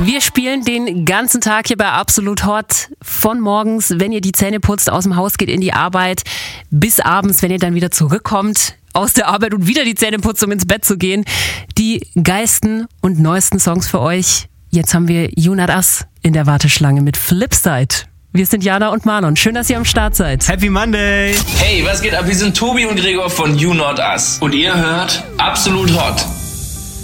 Wir spielen den ganzen Tag hier bei Absolut Hot. Von morgens, wenn ihr die Zähne putzt, aus dem Haus geht in die Arbeit, bis abends, wenn ihr dann wieder zurückkommt aus der Arbeit und wieder die Zähne putzt, um ins Bett zu gehen. Die geilsten und neuesten Songs für euch. Jetzt haben wir You Not Us in der Warteschlange mit Flipside. Wir sind Jana und Manon. Schön, dass ihr am Start seid. Happy Monday! Hey, was geht ab? Wir sind Tobi und Gregor von You Not Us. Und ihr hört Absolut Hot.